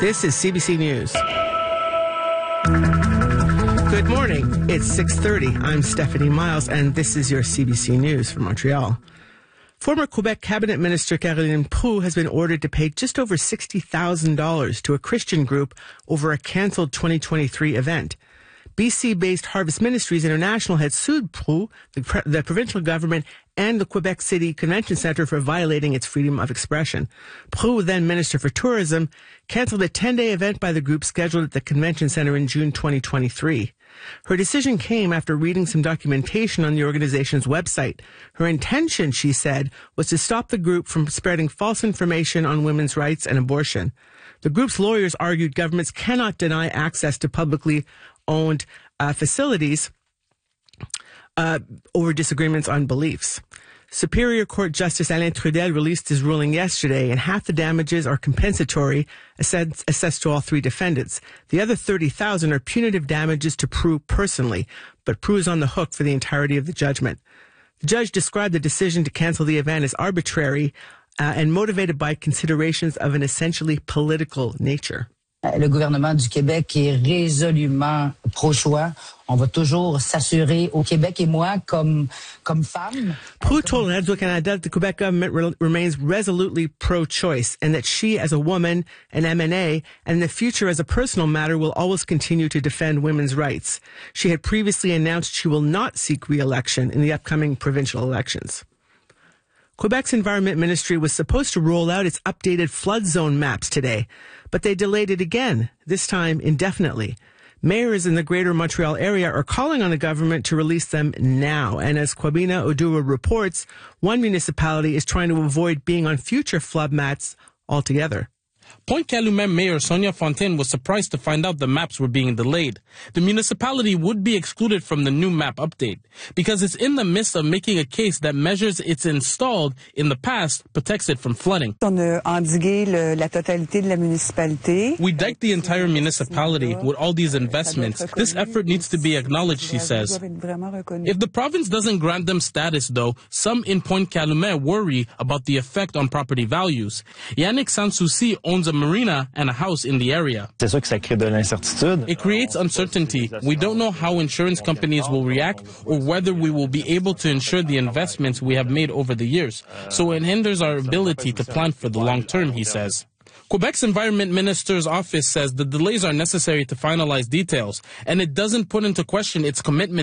This is CBC News. Good morning. It's 6:30. I'm Stephanie Miles, and this is your CBC News from Montreal. Former Quebec Cabinet Minister Caroline Proulx has been ordered to pay just over $60,000 to a Christian group over a cancelled 2023 event. BC-based Harvest Ministries International had sued Proulx, the provincial government, and the Quebec City Convention Centre for violating its freedom of expression. Proulx, then Minister for Tourism, cancelled a 10-day event by the group scheduled at the Convention Centre in June 2023. Her decision came after reading some documentation on the organization's website. Her intention, she said, was to stop the group from spreading false information on women's rights and abortion. The group's lawyers argued governments cannot deny access to publicly owned facilities over disagreements on beliefs. Superior Court Justice Alain Trudel released his ruling yesterday, and half the damages are compensatory, assessed to all three defendants. The other $30,000 are punitive damages to Proulx personally, but Proulx is on the hook for the entirety of the judgment. The judge described the decision to cancel the event as arbitrary and motivated by considerations of an essentially political nature. Le gouvernement du Québec est résolument pro-choix. On va toujours s'assurer au Québec, et moi, comme femme. Proulx told Radio-Canada that the Quebec government remains resolutely pro-choice, and that she, as a woman, an MNA, and in the future as a personal matter, will always continue to defend women's rights. She had previously announced she will not seek re-election in the upcoming provincial elections. Quebec's Environment Ministry was supposed to roll out its updated flood zone maps today, but they delayed it again, this time indefinitely. Mayors in the Greater Montreal area are calling on the government to release them now, and as Kwabena Odua reports, one municipality is trying to avoid being on future flood maps altogether. Pointe Calumet Mayor Sonia Fontaine was surprised to find out the maps were being delayed. The municipality would be excluded from the new map update because it's in the midst of making a case that measures it's installed in the past protects it from flooding. On a endigué la totalité de la municipalité. We diked the entire municipality with all these investments. This effort needs to be acknowledged, she says. If the province doesn't grant them status, though, some in Pointe Calumet worry about the effect on property values. Yannick Sanssouci owns a marina and a house in the area. C'est sûr que ça crée de l'incertitude. It creates uncertainty. We don't know how insurance companies will react or whether we will be able to insure the investments we have made over the years. So it hinders our ability to plan for the long term, he says. Quebec's Environment Minister's office says the delays are necessary to finalize details, and it doesn't put into question its commitment